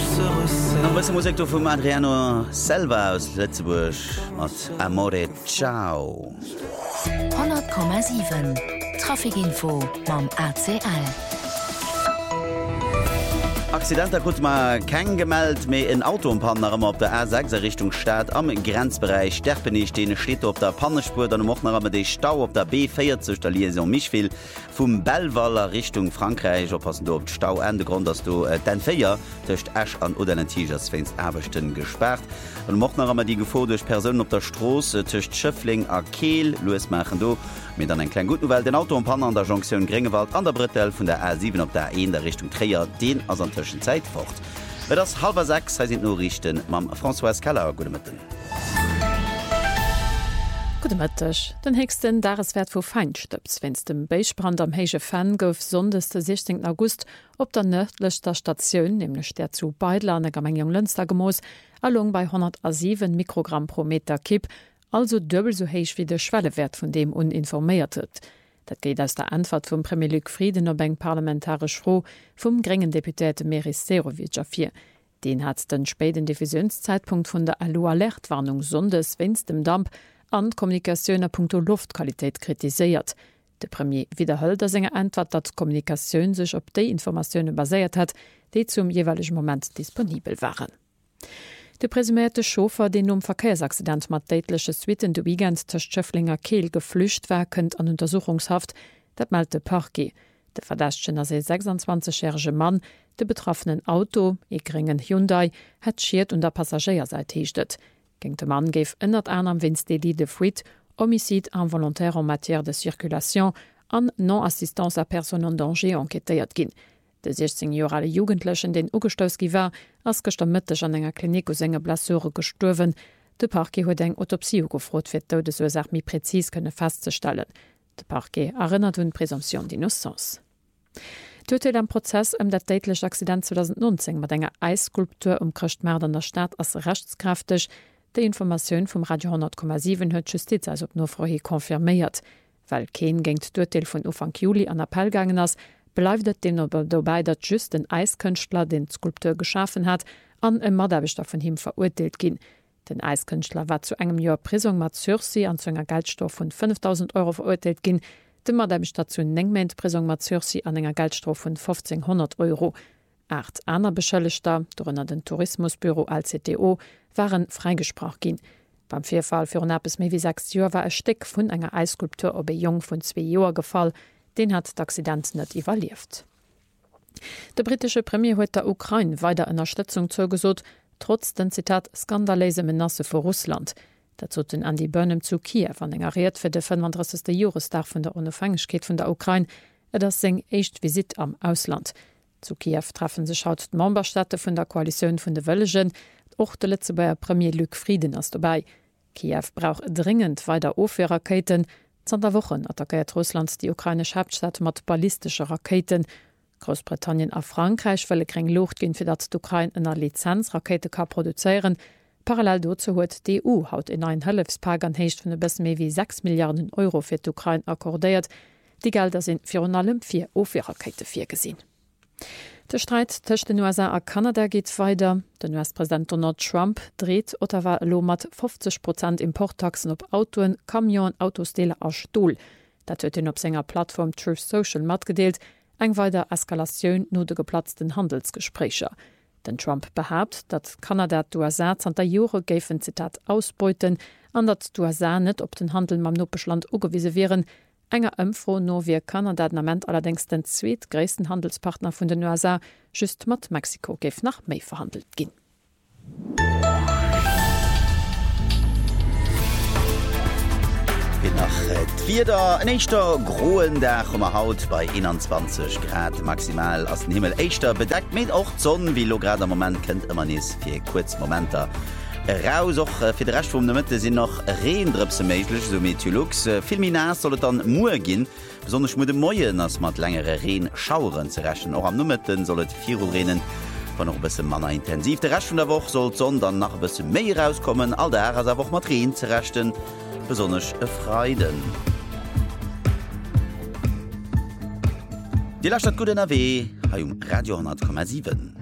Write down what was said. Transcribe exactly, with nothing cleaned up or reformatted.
se resserre. Noch bisschen Musik von Adriano Selva aus Lützeburg mit Amore Ciao. hundert Komma sieben Trafikinfo beim A C L. Accident gut mal kein gemeldet mehr in Autopanner auf der A sechs Richtung Stadt am Grenzbereich Sterpenich den steht auf der Pannespur dann macht noch den Stau auf der B vierzig der Liaison Michville vom Belwaller Richtung Frankreich oppassen du auf den Stau Ende Grund dass du äh, den Feier durch Asch an oder den Tigers fängst Abenden gesperrt und macht noch einmal die Gefahr durch Personen auf der Straße durch Schöffling a Kehl los machen du mit dann ein kleinen guten weil den Autopanner an der Jonction Gringewald an der Brittel von der A sieben auf der A eins der Richtung Trier den aus der Zeit fort. Bei das halber sechs sind nur richten mam François Keller gute Mitten. Gute Mittag. Den höchsten Jahreswert vu Feinstöps, wenn's dem Beisbrand am Hege Fan gouf sondes den sechzehnten August op der nördlichster Station, nämlich der zu Beidlane Gemeinde Lünster Gemoos, allung bei hundertsieben Mikrogramm pro Meter Kipp, also doppelt so hoch wie der Schwellewert von dem uninformiert wird. Dat geht aus der Antwort vum Premier Luc Frieden op eng parlamentarisch froh vum geringen Deputéte Meris Serovic afir. Den hat den späten Diffusionszeitpunkt vun der Alu-Alert-Warnung sondes wenn's dem Damp an Kommunikationner punkto Luftqualität kritisiert. De Premier wiederhölt der senger Antwort, dat Kommunikation sich op de Informationen basiert hat, die zum jeweiligen Moment disponibel waren. De präsumierte Schofer, den um Verkehrsaccident mat deitliche Suiten du Weekend tcht Schöfflinger Kehl geflücht war, kënnt an Untersuchungshaft, dat meldte Parquet. De Verdächtchen as se sechsundzwanzigjährige Mann, de betroffenen Auto, e geringen Hyundai, het schiert und der Passagierseite hiechtet. Geng de Mann geif ënnert an am Winstdeli de Fuite, Homicide involontaire en matière de circulation an Non-Assistance à Personne en danger enquêtéiert ginn. De sechzehnjährige Jugendlichen den Ugestoski war ass gestamittech an enger Klinik aus enger Blessure gestorwen. De Parquet huet eng Autopsie gefrot fir d'Todesursache mi präzis kënne festzustellen. De Parquet erinnert hun Präsumption d'innocence. D'Urteil am Prozess ëm dat deitlech Accident zweitausendneunzehn mat enger Eisskulptur um Krchtmerd an der Stadt ass rechtskräftig. De Informationoun vum Radio hundert Komma sieben huet Justiz als op Nofrohi konfirméiert. Weil Keen géint d'Urteil vun Ufang Juli an Appell gangen ass, bleiwt dem dabei, dat just den Eiskünstler den Skulpteur geschaffen hat, an e Morderbeter von him verurteilt ginn. Den Eiskünstler war zu engem Jahr Prisung mat Sursi an zu enger Geldstrafe von fünftausend Euro verurteilt ginn, de Morderbeter zu Nengment Prisung mat Sursi an enger Geldstrafe von fünfzehnhundert Euro. Acht aner Beschëllegter, dorënner den Tourismusbüro L C T O, waren freigesprach ginn. Beim Vierfall für Napes méi wie sechs Joer war e Steck vun enger Eisskulptur op e Jong vun zwei Joer gefall, den hat d'Accident net evaluiert. Der britische Premier huet der Ukraine weiter Unterstützung zugesot, trotz den Zitat skandalese Menace vor Russland. Dazu den Andy Burnham zu Kiew anengeriert fir de fünfunddreißigsten Jahrestag vun der Unabhängigkeit vun der Ukraine, et das seng echt Visit am Ausland. Zu Kiew treffen sich haut d Memberstädte vun der Koalition vun de Wëllegen, och de Lützeburger Premier Luc Frieden ass dabei. Kiew braucht dringend weiter Ofwehrraketen. Zander Wochen attackiert Russland die ukrainische Hauptstadt mat ballistische Raketen. Großbritannien a Frankreich wëlle kring Luft gin fir dat d'Ukraine ennner Lizenzrakete ka produzieren. Parallel dazu huet D E U haut in ein Hëllefspag an hecht vun de bis méi wie sechs Milliarden Euro fir d'Ukraine akkordéiert. Die Gelder sind fir allem fir Ofwehrrakete fir gesinn. Der Streit zwischen den U S A und Kanada geht weiter. Der U S-Präsident Donald Trump dreht Ottawa lo mat fünfzig Prozent Importtaxen op Autoen, Kamion, Autostele a Stuhl. Dat huet ihn op senger Plattform Truth Social matgedeelt, eng weiter Eskalation no de geplatzten Handelsgesprächer. Den Trump behauptet, dat Kanada d'U S A zwanzig Jahre géifen Zitat ausbeuten, an dat d'U S A net op den Handel mam Noppeschland ugewiese wären. Enger ëmfro no wie Kanada nament allerdings den zweetgréissten Handelspartner vun den U S A just mat Mexiko géif nach méi verhandelt ginn. Wie nach äh, Wieder en eichter groen Dach um Haut bei einundzwanzig Grad maximal ass den Himmel eichter bedeckt mit och Sonn wie lo grad am Moment kennt immer nis fir kurz Momenter. Raus auch äh, für den Rest von der Mitte sind noch Rehendrüpse möglich, so mit Tulux. Äh, viel mehr soll es dann morgen gehen, besonders mit dem Morgen, als man längere Rehenschauern zu rechnen. Auch am Nummeten soll es vier Uhr Rehnen, war noch ein bisschen mehr intensiv. Der Rest von der Woche soll es dann noch ein bisschen mehr rauskommen, all der als auch mit Rehen zu rechnen, besonders Freuden. Die Laststadt gut N R W, hier um Radio hundert Komma sieben.